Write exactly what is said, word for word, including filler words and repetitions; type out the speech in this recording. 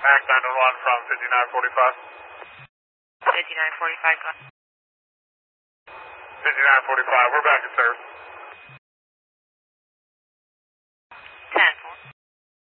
Mac nine one one from fifty-nine forty-five. fifty-nine forty-five. fifty-nine forty-five, we're back in service.